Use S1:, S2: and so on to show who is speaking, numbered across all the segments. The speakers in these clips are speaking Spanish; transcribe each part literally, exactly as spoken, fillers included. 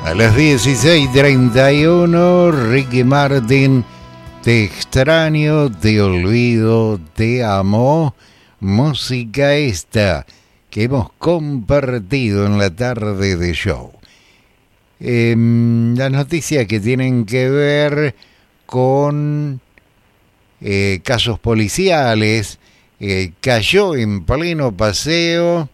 S1: A las dieciséis treinta y uno, Ricky Martin, Te extraño, te olvido, te amo. Música esta que hemos compartido en la tarde de show. Eh, las noticias que tienen que ver con eh, casos policiales. Eh, cayó en pleno paseo.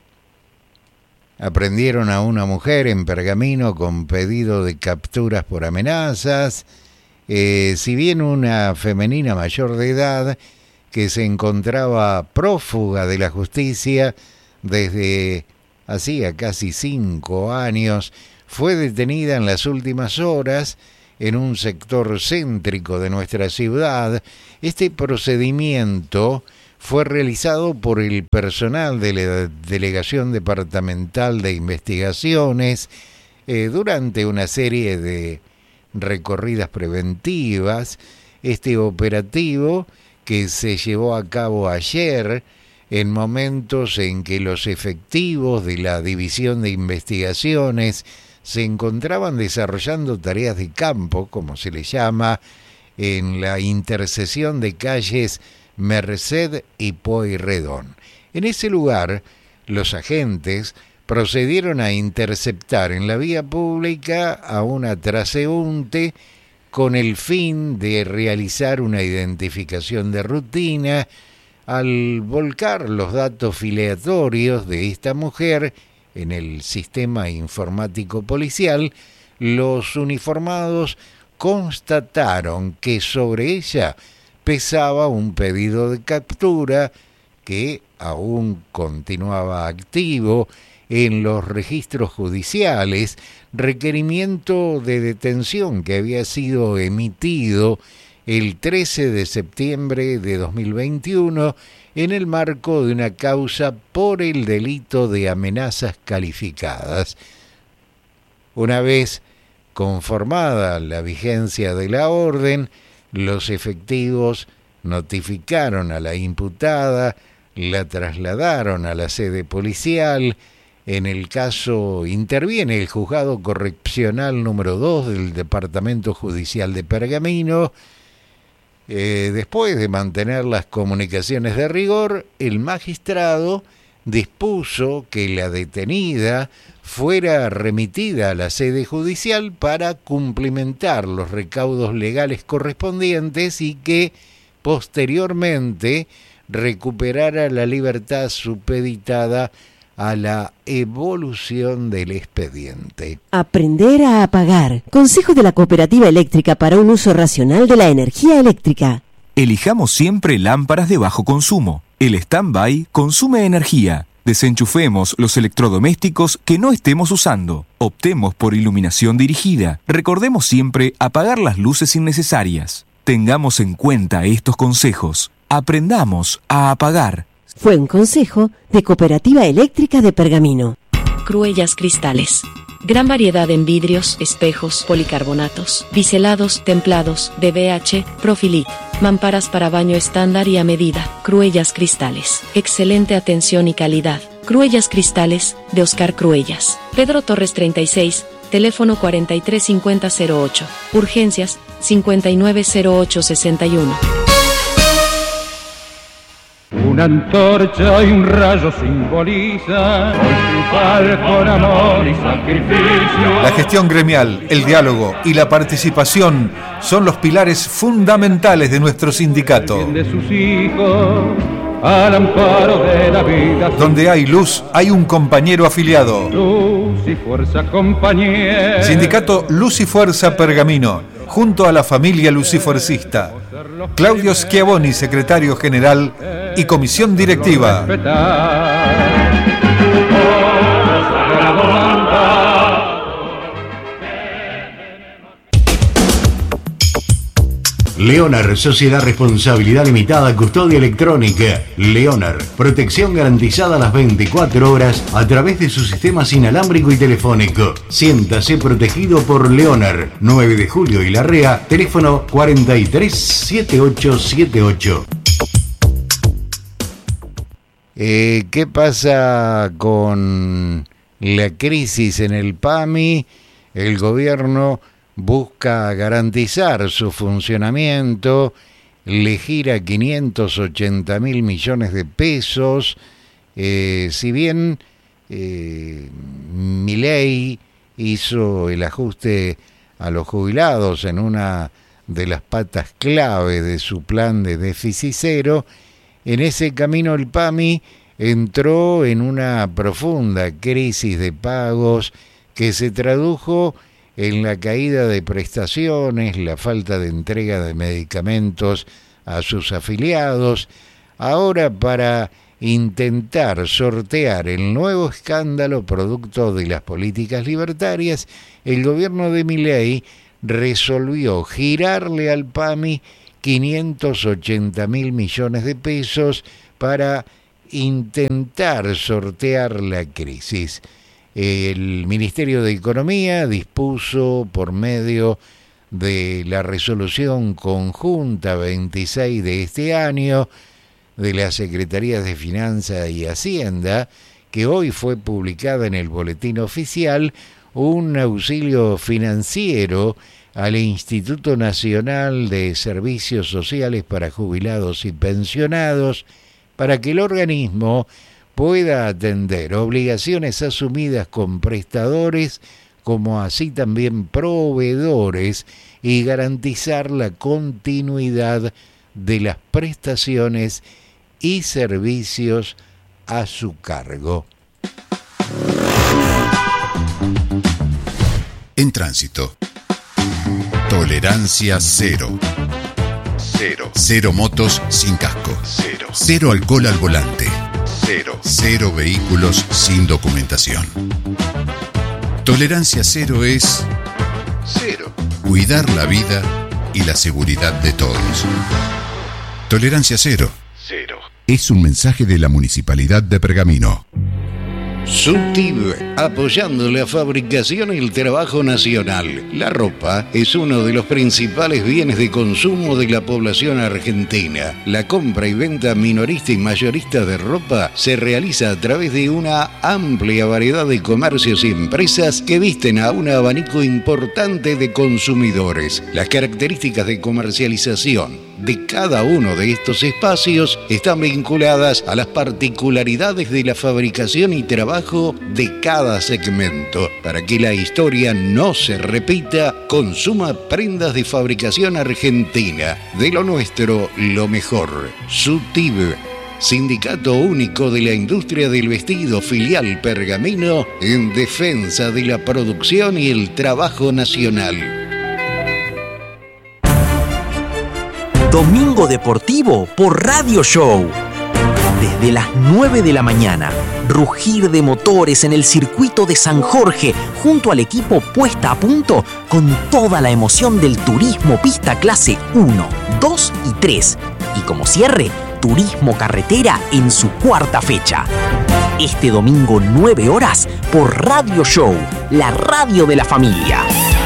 S1: Aprendieron a una mujer en Pergamino con pedido de capturas por amenazas. Eh, si bien una femenina mayor de edad que se encontraba prófuga de la justicia desde hacía casi cinco años, fue detenida en las últimas horas en un sector céntrico de nuestra ciudad. Este procedimiento fue realizado por el personal de la Delegación Departamental de Investigaciones eh, durante una serie de recorridas preventivas. Este operativo, que se llevó a cabo ayer en momentos en que los efectivos de la División de Investigaciones se encontraban desarrollando tareas de campo, como se le llama, en la intersección de calles Merced y Pueyrredón. En ese lugar, los agentes procedieron a interceptar en la vía pública a una transeúnte con el fin de realizar una identificación de rutina. Al volcar los datos filiatorios de esta mujer en el sistema informático policial, los uniformados constataron que sobre ella pesaba un pedido de captura que aún continuaba activo en los registros judiciales, requerimiento de detención que había sido emitido el trece de septiembre de dos mil veintiuno en el marco de una causa por el delito de amenazas calificadas. Una vez conformada la vigencia de la orden, los efectivos notificaron a la imputada, la trasladaron a la sede policial. En el caso interviene el Juzgado Correccional número dos del Departamento Judicial de Pergamino. Eh, después de mantener las comunicaciones de rigor, el magistrado dispuso que la detenida fuera remitida a la sede judicial para cumplimentar los recaudos legales correspondientes y que posteriormente recuperara la libertad supeditada a la evolución del expediente.
S2: Aprender a apagar. Consejo de la Cooperativa Eléctrica para un uso racional de la energía eléctrica.
S3: Elijamos siempre lámparas de bajo consumo. El stand-by consume energía. Desenchufemos los electrodomésticos que no estemos usando. Optemos por iluminación dirigida. Recordemos siempre apagar las luces innecesarias. Tengamos en cuenta estos consejos. Aprendamos a apagar.
S2: Fue un consejo de Cooperativa Eléctrica de Pergamino.
S4: Cruellas Cristales. Gran variedad en vidrios, espejos, policarbonatos, biselados, templados, D B H, Profilit. Mamparas para baño estándar y a medida. Cruellas Cristales. Excelente atención y calidad. Cruellas Cristales, de Oscar Cruellas. Pedro Torres treinta y seis, teléfono cuarenta y tres cincuenta cero ocho. Urgencias, cincuenta y nueve cero ocho sesenta y uno.
S5: Una antorcha y un rayo simboliza hoy triunfar con amor y sacrificio.
S6: La gestión gremial, el diálogo y la participación son los pilares fundamentales de nuestro sindicato.
S5: De sus hijos, al amparo de la vida.
S6: Donde hay luz, hay un compañero afiliado.
S5: Luz y fuerza, compañero.
S6: Sindicato Luz y Fuerza Pergamino, junto a la familia lucifuercista. Claudio Schiavoni, secretario general y comisión directiva.
S7: Leonar, Sociedad Responsabilidad Limitada, Custodia Electrónica. Leonar, protección garantizada las veinticuatro horas a través de su sistema inalámbrico y telefónico. Siéntase protegido por Leonar. nueve de julio y Larrea, teléfono cuarenta y tres setenta y ocho setenta y ocho.
S1: Eh, ¿Qué pasa con la crisis en el PAMI? el gobierno busca garantizar su funcionamiento, le gira quinientos ochenta mil millones de pesos, eh, si bien eh, Milei hizo el ajuste a los jubilados en una de las patas clave de su plan de déficit cero, en ese camino el P A M I entró en una profunda crisis de pagos que se tradujo en la caída de prestaciones, la falta de entrega de medicamentos a sus afiliados. Ahora, para intentar sortear el nuevo escándalo producto de las políticas libertarias, el gobierno de Milei resolvió girarle al P A M I quinientos ochenta mil millones de pesos para intentar sortear la crisis. El Ministerio de Economía dispuso por medio de la resolución conjunta veintiséis de este año de las Secretarías de Finanzas y Hacienda, que hoy fue publicada en el Boletín Oficial, un auxilio financiero al Instituto Nacional de Servicios Sociales para Jubilados y Pensionados, para que el organismo pueda atender obligaciones asumidas con prestadores, como así también proveedores, y garantizar la continuidad de las prestaciones y servicios a su cargo.
S8: En tránsito. Tolerancia cero. Cero. Cero motos sin casco. Cero. Cero alcohol al volante. Cero. Cero vehículos sin documentación. Tolerancia cero es cero. Cuidar la vida y la seguridad de todos. Tolerancia cero. Cero. Es un mensaje de la Municipalidad de Pergamino.
S1: SUTIB, apoyando la fabricación y el trabajo nacional. La ropa es uno de los principales bienes de consumo de la población argentina. La compra y venta minorista y mayorista de ropa se realiza a través de una amplia variedad de comercios y empresas que visten a un abanico importante de consumidores. Las características de comercialización de cada uno de estos espacios están vinculadas a las particularidades de la fabricación y trabajo de cada segmento. Para que la historia no se repita, consuma prendas de fabricación argentina. De lo nuestro, lo mejor. SUTIB, Sindicato Único de la Industria del Vestido, filial Pergamino, en defensa de la producción y el trabajo nacional.
S9: Domingo Deportivo por Radio Show. Desde las nueve de la mañana, rugir de motores en el circuito de San Jorge junto al equipo Puesta a Punto con toda la emoción del turismo pista clase uno, dos y tres. Y como cierre, turismo carretera en su cuarta fecha. Este domingo nueve horas por Radio Show, la radio de la familia.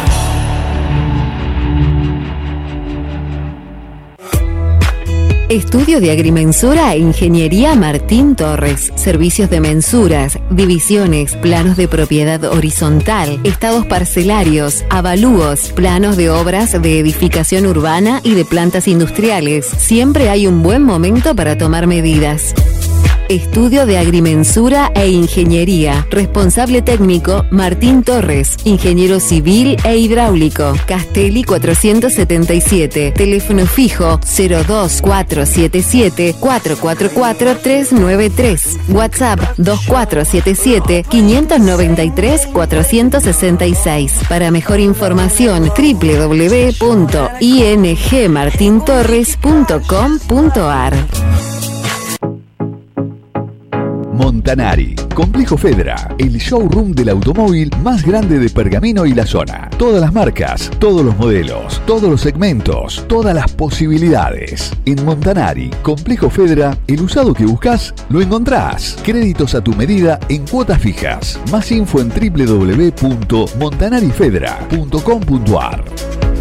S10: Estudio de Agrimensura e Ingeniería Martín Torres. Servicios de mensuras, divisiones, planos de propiedad horizontal, estados parcelarios, avalúos, planos de obras de edificación urbana y de plantas industriales. Siempre hay un buen momento para tomar medidas. Estudio de Agrimensura e Ingeniería. Responsable técnico Martín Torres. Ingeniero civil e hidráulico. Castelli cuatrocientos setenta y siete. Teléfono fijo cero dos cuatro siete siete cuatro cuatro cuatro tres nueve tres. WhatsApp dos cuatro siete siete cinco nueve tres cuatro seis seis. Para mejor información doble u doble u doble u punto i n g martin torres punto com punto a r.
S11: Montanari, Complejo Fedra, el showroom del automóvil más grande de Pergamino y la zona. Todas las marcas, todos los modelos, todos los segmentos, todas las posibilidades. En Montanari, Complejo Fedra, el usado que buscas, lo encontrás. Créditos a tu medida en cuotas fijas. Más info en doble u doble u doble u punto montanari fedra punto com punto a r.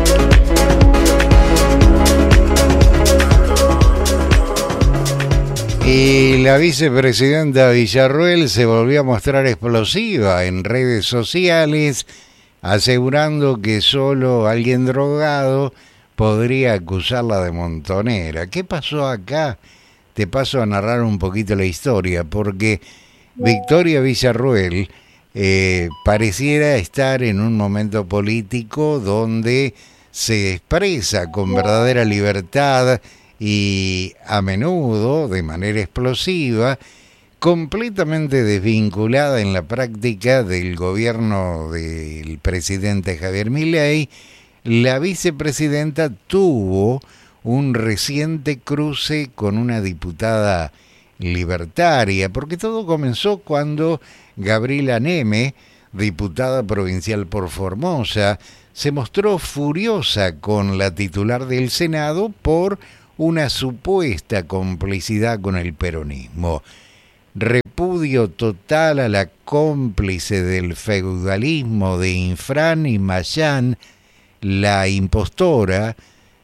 S1: Y la vicepresidenta Villarruel se volvió a mostrar explosiva en redes sociales asegurando que solo alguien drogado podría acusarla de montonera. ¿Qué pasó acá? Te paso a narrar un poquito la historia, porque Victoria Villarruel eh, pareciera estar en un momento político donde se expresa con verdadera libertad y a menudo de manera explosiva, completamente desvinculada en la práctica del gobierno del presidente Javier Milei. La vicepresidenta tuvo un reciente cruce con una diputada libertaria, porque todo comenzó cuando Gabriela Neme, diputada provincial por Formosa, se mostró furiosa con la titular del Senado por una supuesta complicidad con el peronismo. Repudio total a la cómplice del feudalismo de Infran y Mayán, la impostora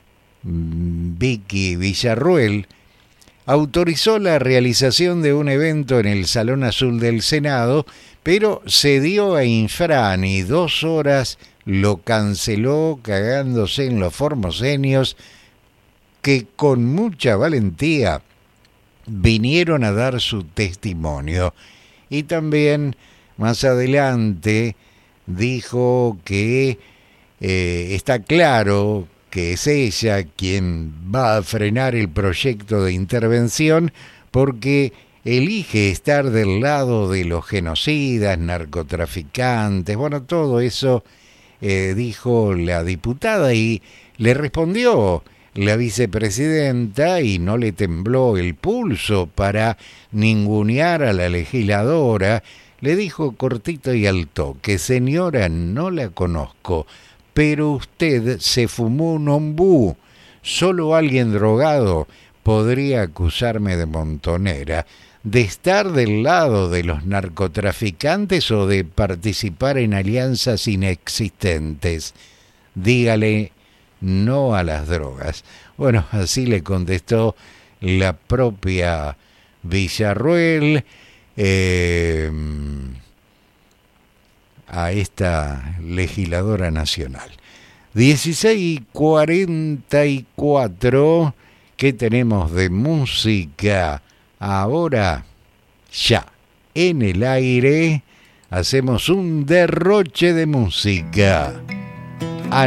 S1: Vicky Villarruel, autorizó la realización de un evento en el Salón Azul del Senado, pero cedió a Infran y dos horas lo canceló cagándose en los formoseños que con mucha valentía vinieron a dar su testimonio. Y también más adelante dijo que eh, está claro que es ella quien va a frenar el proyecto de intervención porque elige estar del lado de los genocidas, narcotraficantes, bueno, todo eso eh, dijo la diputada y le respondió la vicepresidenta y no le tembló el pulso para ningunear a la legisladora. Le dijo cortito y al toque: señora, no la conozco, pero usted se fumó un ombú. Solo alguien drogado podría acusarme de montonera, de estar del lado de los narcotraficantes o de participar en alianzas inexistentes. Dígale no a las drogas. Bueno, así le contestó la propia Villarruel eh, a esta legisladora nacional. dieciséis cuarenta y cuatro, ¿qué tenemos de música? Ahora, ya, en el aire, hacemos un derroche de música.